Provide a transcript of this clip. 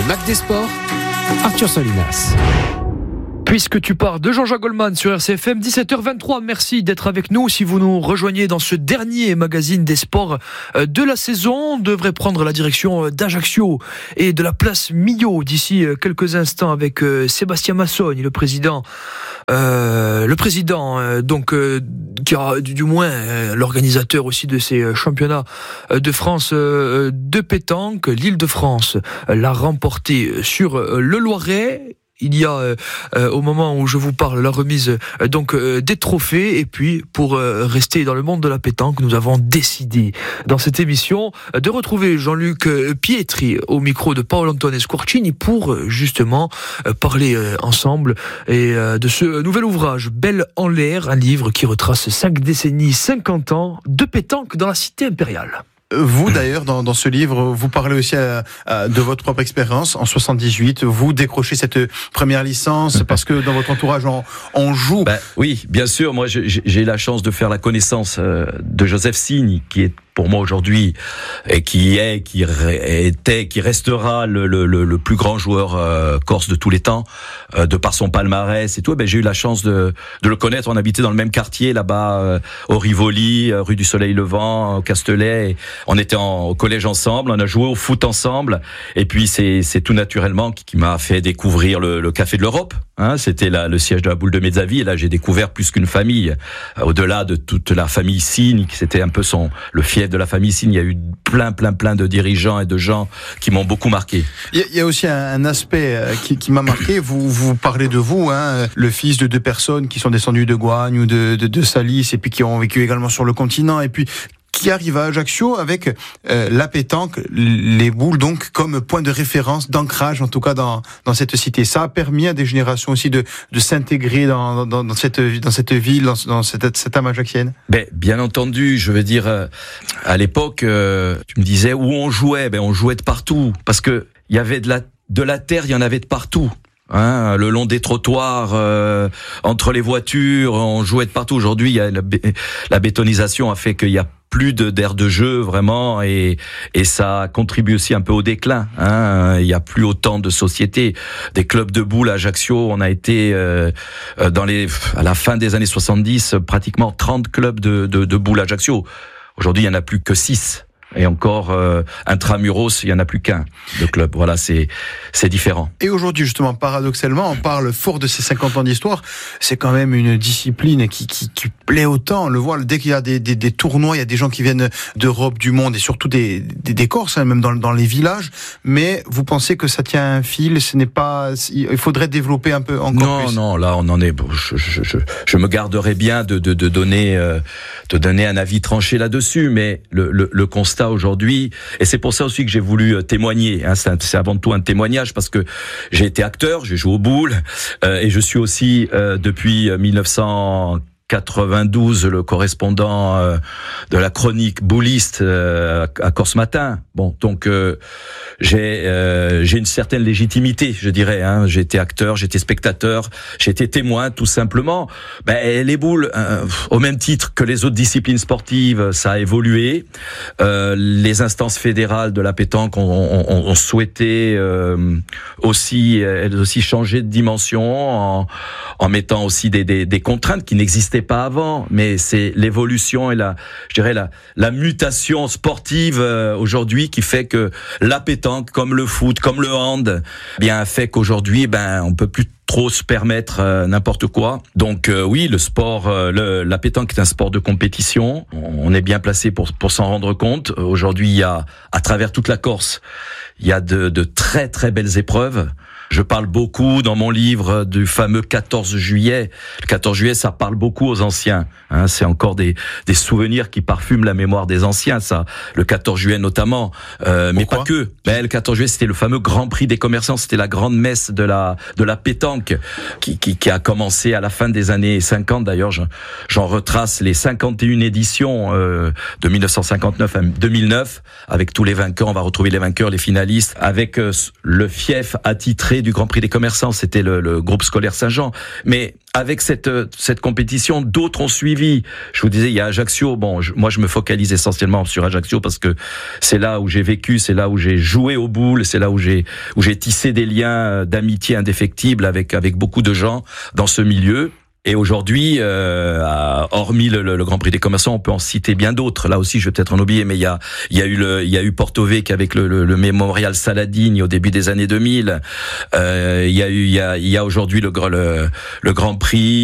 Mac des Sports, Arthur Solinas. Puisque tu pars de Jean-Jacques Goldman sur RCFM, 17h23, merci d'être avec nous. Si vous nous rejoignez dans ce dernier magazine des sports de la saison, on devrait prendre la direction d'Ajaccio et de la place Millau d'ici quelques instants avec Sébastien Massogne, le président donc qui a du moins l'organisateur aussi de ces championnats de France de pétanque. L'Île-de-France l'a remporté sur le Loiret. Il y a, au moment où je vous parle, la remise des trophées. Et puis, pour rester dans le monde de la pétanque, nous avons décidé, dans cette émission, de retrouver Jean-Luc Pietri au micro de Paolo Antoine Squarcini pour, justement, parler ensemble de ce nouvel ouvrage, Belle en l'air, un livre qui retrace 5 décennies, 50 ans de pétanque dans la cité impériale. Vous, d'ailleurs, dans ce livre, vous parlez aussi de votre propre expérience. En 78, vous décrochez cette première licence parce que dans votre entourage, on joue. Oui, bien sûr. Moi, j'ai la chance de faire la connaissance de Joseph Signe, qui est pour moi aujourd'hui, et qui restera le plus grand joueur corse de tous les temps, de par son palmarès et tout. J'ai eu la chance de le connaître. On habitait dans le même quartier là-bas, au Rivoli, rue du Soleil Levant, au Castelet. On était au collège ensemble, on a joué au foot ensemble. Et puis c'est tout naturellement qui m'a fait découvrir le Café de l'Europe. C'était le siège de la Boule de Mezzavi. Et là, j'ai découvert plus qu'une famille, au-delà de toute la famille Signe, qui c'était un peu le fief de la famille Signe. Il y a eu plein de dirigeants et de gens qui m'ont beaucoup marqué. Il y a aussi un aspect qui m'a marqué. Vous parlez de vous, le fils de 2 personnes qui sont descendues de Goigne ou de Salis et puis qui ont vécu également sur le continent et puis qui arrive à Ajaccio avec la pétanque, les boules donc comme point de référence, d'ancrage en tout cas dans cette cité. Ça a permis à des générations aussi de s'intégrer dans cette ville, dans cette âme ajaxienne. Bien entendu, je veux dire, à l'époque, tu me disais où on jouait. On jouait de partout parce que il y avait de la terre, il y en avait de partout. Le long des trottoirs, entre les voitures, on jouait de partout. Aujourd'hui, il y a la bétonisation a fait qu'il y a plus d'aire de jeu vraiment et ça contribue aussi un peu au déclin. Il y a plus autant de sociétés, des clubs de boules à Ajaccio. On a été à la fin des années 70 pratiquement 30 clubs de boules à Ajaccio. Aujourd'hui, il y en a plus que 6. Et encore, intramuros, il y en a plus qu'un de club. Voilà, c'est différent. Et aujourd'hui, justement, paradoxalement, on parle fort de ces 50 ans d'histoire. C'est quand même une discipline qui plaît autant. On le voit, dès qu'il y a des tournois, il y a des gens qui viennent d'Europe, du monde, et surtout des Corses, même dans les villages. Mais vous pensez que ça tient un fil? Ce n'est pas, il faudrait développer un peu encore plus. Non, là, on en est, je me garderai bien de donner un avis tranché là-dessus, mais le constat aujourd'hui, et c'est pour ça aussi que j'ai voulu témoigner, c'est avant tout un témoignage parce que j'ai été acteur, j'ai joué aux boules et je suis aussi depuis 1992 le correspondant de la chronique bouliste à Corse Matin. Donc j'ai une certaine légitimité, je dirais. J'ai été acteur, j'ai été spectateur, j'ai été témoin, tout simplement. Les boules, au même titre que les autres disciplines sportives, ça a évolué. Les instances fédérales de la pétanque ont souhaité elles aussi changer de dimension en mettant aussi des contraintes qui n'existaient pas avant. Mais c'est l'évolution et la mutation sportive aujourd'hui qui fait que la pétanque, comme le foot, comme le hand, fait qu'aujourd'hui, on peut plus trop se permettre n'importe quoi. Donc oui, le sport, la pétanque est un sport de compétition. On est bien placé pour s'en rendre compte. Aujourd'hui, il y a, à travers toute la Corse, il y a de très très belles épreuves. Je parle beaucoup dans mon livre du fameux 14 juillet. Le 14 juillet, ça parle beaucoup aux anciens. C'est encore des souvenirs qui parfument la mémoire des anciens, ça. Le 14 juillet notamment. Mais pas que. Le 14 juillet, c'était le fameux Grand Prix des commerçants. C'était la grande messe de la pétanque qui a commencé à la fin des années 50. D'ailleurs, j'en retrace les 51 éditions de 1959 à 2009 avec tous les vainqueurs. On va retrouver les vainqueurs, les finalistes. finaliste avec le fief attitré du Grand Prix des commerçants, c'était le groupe scolaire Saint-Jean. Mais avec cette compétition, d'autres ont suivi. Je vous disais, il y a Ajaccio. Bon, moi, je me focalise essentiellement sur Ajaccio parce que c'est là où j'ai vécu, c'est là où j'ai joué au boule, c'est là où j'ai tissé des liens d'amitié indéfectibles avec beaucoup de gens dans ce milieu. Et aujourd'hui, hormis le Grand Prix des commerçants, on peut en citer bien d'autres. Là aussi, je vais peut-être en oublier, mais il y a eu Porto Vecchio avec le mémorial Saladini au début des années 2000. Il y a aujourd'hui le Grand Prix